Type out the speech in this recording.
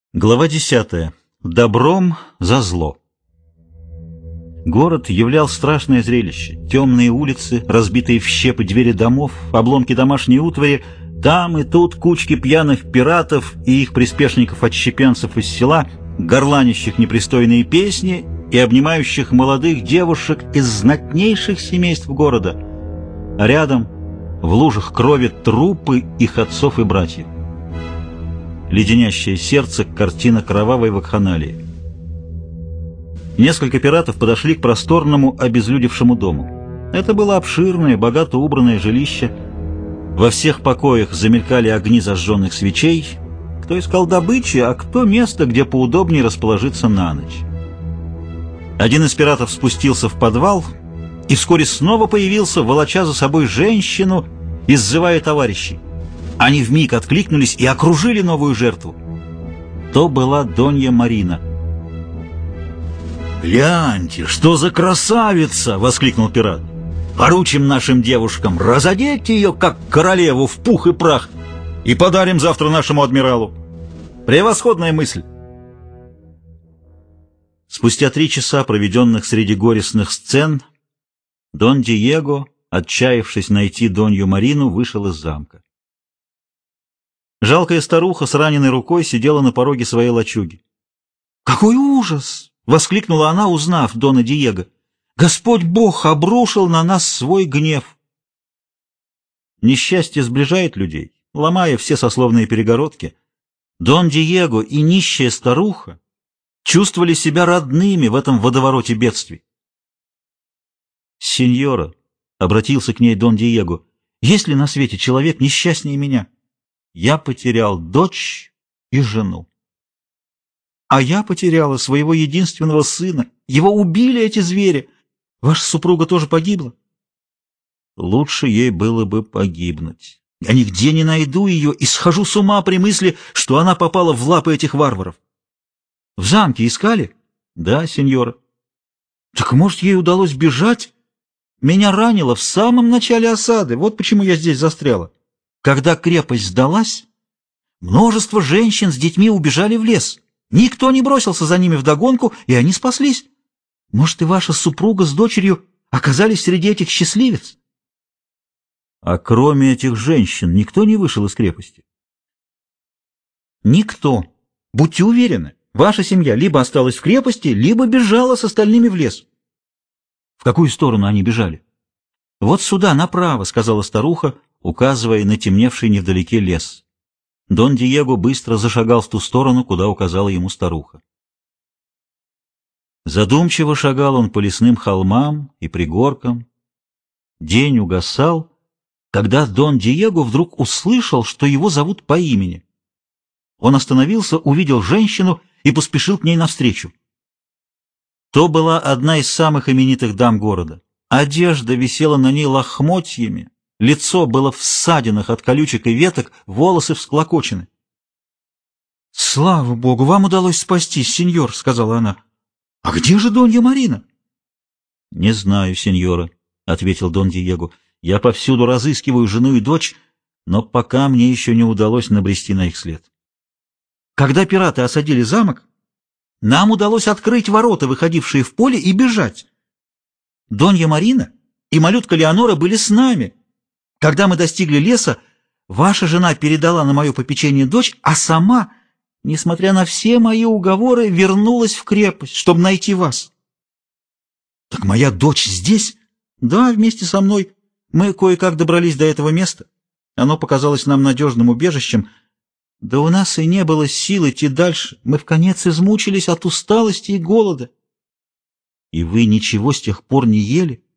Глава 10. Добром за зло. Город являл страшное зрелище. Темные улицы, разбитые в щепы двери домов, обломки домашней утвари, там и тут кучки пьяных пиратов и их приспешников-отщепенцев из села, горланящих непристойные песни и обнимающих молодых девушек из знатнейших семейств города. А рядом, в лужах крови, трупы их отцов и братьев. Леденящее сердце картина кровавой вакханалии. Несколько пиратов подошли к просторному обезлюдевшему дому. Это было обширное, богато убранное жилище. Во всех покоях замелькали огни зажженных свечей. Кто искал добычи, а кто место, где поудобнее расположиться на ночь. Один из пиратов спустился в подвал и вскоре снова появился, волоча за собой женщину и сзывая товарищей. Они вмиг откликнулись и окружили новую жертву. То была Донья Марина. «Гляньте, что за красавица!» — воскликнул пират. «Поручим нашим девушкам разодеть ее, как королеву, в пух и прах, и подарим завтра нашему адмиралу. Превосходная мысль!» Спустя 3 часа, проведенных среди горестных сцен, Дон Диего, отчаявшись найти Донью Марину, вышел из замка. Жалкая старуха с раненой рукой сидела на пороге своей лачуги. «Какой ужас!» — воскликнула она, узнав Дона Диего. «Господь Бог обрушил на нас свой гнев!» Несчастье сближает людей, ломая все сословные перегородки. Дон Диего и нищая старуха чувствовали себя родными в этом водовороте бедствий. «Сеньора», — обратился к ней Дон Диего, — «есть ли на свете человек несчастнее меня? Я потерял дочь и жену. А я потеряла своего единственного сына. Его убили эти звери. Ваша супруга тоже погибла. Лучше ей было бы погибнуть. Я нигде не найду ее и схожу с ума при мысли, что она попала в лапы этих варваров. В замке искали? Да, сеньора. Так, может, ей удалось бежать? Меня ранило в самом начале осады. Вот почему я здесь застряла. Когда крепость сдалась, множество женщин с детьми убежали в лес. Никто не бросился за ними вдогонку, и они спаслись. Может, и ваша супруга с дочерью оказались среди этих счастливец? А кроме этих женщин никто не вышел из крепости? Никто. Будьте уверены, ваша семья либо осталась в крепости, либо бежала с остальными в лес. В какую сторону они бежали? Вот сюда, направо, сказала старуха, указывая на темневший невдалеке лес. Дон Диего быстро зашагал в ту сторону, куда указала ему старуха. Задумчиво шагал он по лесным холмам и пригоркам. День угасал, когда Дон Диего вдруг услышал, что его зовут по имени. Он остановился, увидел женщину и поспешил к ней навстречу. То была одна из самых именитых дам города. Одежда висела на ней лохмотьями. Лицо было в ссадинах от колючек и веток, волосы всклокочены. — Слава Богу, вам удалось спастись, сеньор, — сказала она. — А где же Донья Марина? — Не знаю, сеньора, — ответил Дон Диего. — Я повсюду разыскиваю жену и дочь, но пока мне еще не удалось набрести на их след. Когда пираты осадили замок, нам удалось открыть ворота, выходившие в поле, и бежать. Донья Марина и малютка Леонора были с нами. Когда мы достигли леса, ваша жена передала на мое попечение дочь, а сама, несмотря на все мои уговоры, вернулась в крепость, чтобы найти вас. — Так моя дочь здесь? — Да, вместе со мной. Мы кое-как добрались до этого места. Оно показалось нам надежным убежищем. Да у нас и не было сил идти дальше. Мы вконец измучились от усталости и голода. — И вы ничего с тех пор не ели?